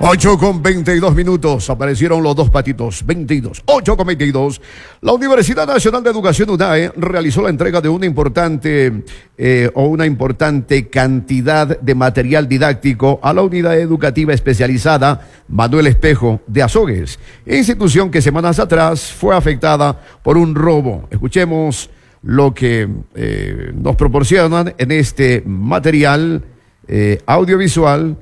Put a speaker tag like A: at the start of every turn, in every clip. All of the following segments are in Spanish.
A: 8:22. Aparecieron los dos patitos. 22. 8:22. La Universidad Nacional de Educación UNAE realizó la entrega de una importante cantidad de material didáctico a la Unidad Educativa Especializada Manuel Espejo de Azogues, institución que semanas atrás fue afectada por un robo. Escuchemos lo que nos proporcionan en este material audiovisual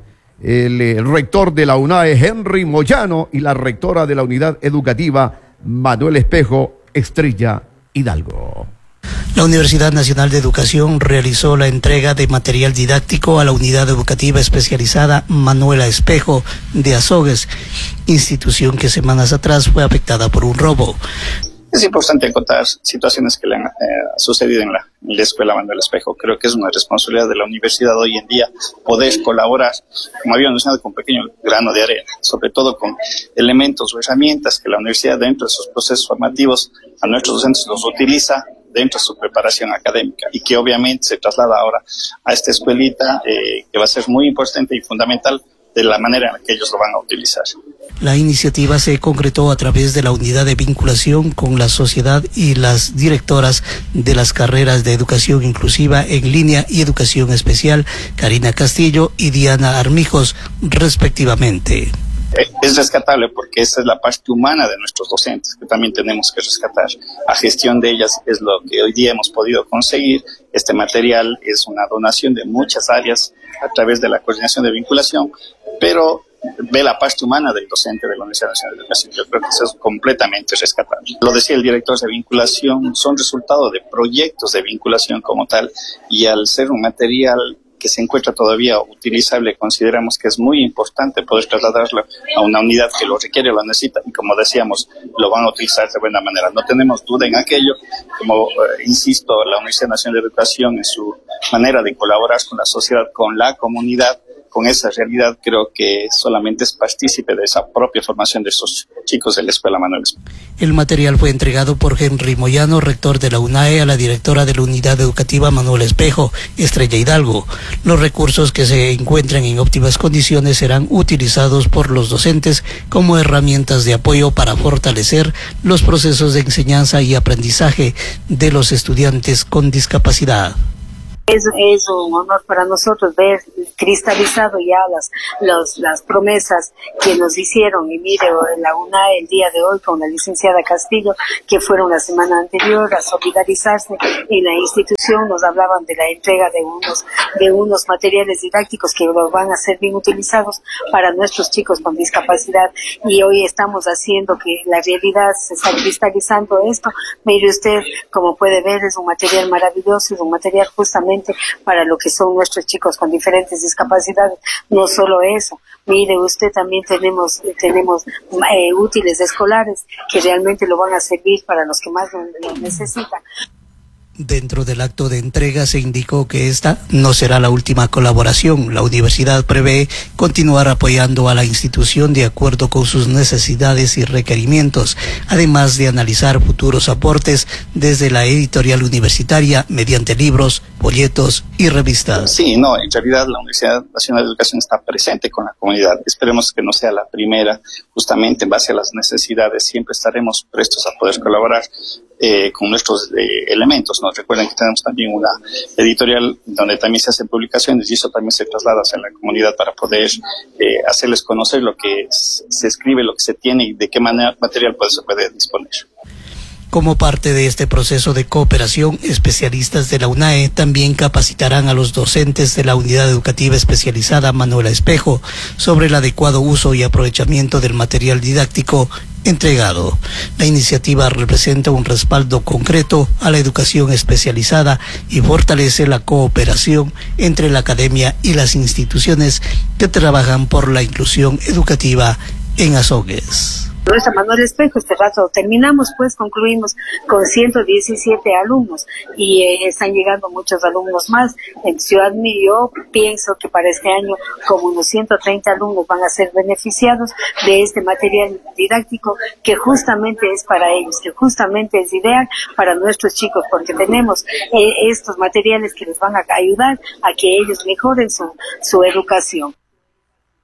A: el rector de la UNAE, Henry Moyano, y la rectora de la Unidad Educativa Manuel Espejo, Estrella Hidalgo.
B: La Universidad Nacional de Educación realizó la entrega de material didáctico a la Unidad Educativa Especializada Manuela Espejo de Azogues, institución que semanas atrás fue afectada por un robo.
C: Es importante acotar situaciones que le han sucedido en la Escuela Manuel Espejo. Creo que es una responsabilidad de la universidad hoy en día poder colaborar, como había mencionado, con un pequeño grano de arena, sobre todo con elementos o herramientas que la universidad dentro de sus procesos formativos a nuestros docentes los utiliza dentro de su preparación académica y que obviamente se traslada ahora a esta escuelita que va a ser muy importante y fundamental de la manera en la que ellos lo van a utilizar.
B: La iniciativa se concretó a través de la unidad de vinculación con la sociedad y las directoras de las carreras de educación inclusiva en línea y educación especial, Karina Castillo y Diana Armijos, respectivamente.
C: Es rescatable porque esa es la parte humana de nuestros docentes que también tenemos que rescatar. La gestión de ellas es lo que hoy día hemos podido conseguir. Este material es una donación de muchas áreas a través de la coordinación de vinculación, pero ve la parte humana del docente de la Universidad Nacional de Educación. Yo creo que eso es completamente rescatable. Lo decía el director de vinculación, son resultado de proyectos de vinculación como tal, y al ser un material que se encuentra todavía utilizable, consideramos que es muy importante poder trasladarlo a una unidad que lo requiere, lo necesita, y como decíamos, lo van a utilizar de buena manera. No tenemos duda en aquello. Como insisto, la Universidad Nacional de Educación en su manera de colaborar con la sociedad, con la comunidad, con esa realidad, creo que solamente es partícipe de esa propia formación de estos chicos de la Escuela Manuel Espejo.
B: El material fue entregado por Henry Moyano, rector de la UNAE, a la directora de la Unidad Educativa Manuel Espejo, Estrella Hidalgo. Los recursos que se encuentran en óptimas condiciones serán utilizados por los docentes como herramientas de apoyo para fortalecer los procesos de enseñanza y aprendizaje de los estudiantes con discapacidad.
D: Es un honor para nosotros ver cristalizado ya las promesas que nos hicieron, y mire, en la UNAE el día de hoy con la licenciada Castillo, que fueron la semana anterior a solidarizarse en la institución, nos hablaban de la entrega de unos materiales didácticos que los van a ser bien utilizados para nuestros chicos con discapacidad, y hoy estamos haciendo que la realidad se está cristalizando esto. Mire usted, como puede ver, es un material maravilloso, es un material justamente para lo que son nuestros chicos con diferentes discapacidades. No solo eso, mire usted, también tenemos útiles escolares que realmente lo van a servir para los que más lo necesitan.
B: Dentro del acto de entrega se indicó que esta no será la última colaboración. La universidad prevé continuar apoyando a la institución de acuerdo con sus necesidades y requerimientos, además de analizar futuros aportes desde la editorial universitaria mediante libros, folletos y revistas.
C: Sí, no, en realidad la Universidad Nacional de Educación está presente con la comunidad. Esperemos que no sea la primera, justamente en base a las necesidades. Siempre estaremos prestos a poder colaborar con nuestros elementos, ¿no? Recuerden que tenemos también una editorial donde también se hacen publicaciones, y eso también se traslada hacia la comunidad para poder hacerles conocer lo que se escribe, lo que se tiene y de qué manera material se puede disponer.
B: Como parte de este proceso de cooperación, especialistas de la UNAE también capacitarán a los docentes de la Unidad Educativa Especializada Manuela Espejo sobre el adecuado uso y aprovechamiento del material didáctico entregado. La iniciativa representa un respaldo concreto a la educación especializada y fortalece la cooperación entre la academia y las instituciones que trabajan por la inclusión educativa en Azogues.
D: Nuestra Manuel Espejo, este rato concluimos con 117 alumnos y están llegando muchos alumnos más. En Ciudad Mí, yo pienso que para este año como unos 130 alumnos van a ser beneficiados de este material didáctico que justamente es para ellos, que justamente es ideal para nuestros chicos, porque tenemos estos materiales que les van a ayudar a que ellos mejoren su educación.